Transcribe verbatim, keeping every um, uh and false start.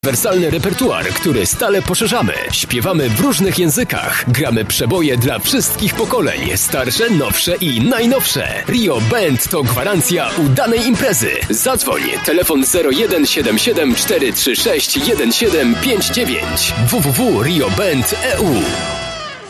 Uniwersalny repertuar, który stale poszerzamy. Śpiewamy w różnych językach. Gramy przeboje dla wszystkich pokoleń. Starsze, nowsze i najnowsze. Rio Band to gwarancja udanej imprezy. Zadzwoń. Telefon zero jeden siedem siedem cztery trzy sześć jeden siedem pięć dziewięć. w w w kropka rio band kropka e u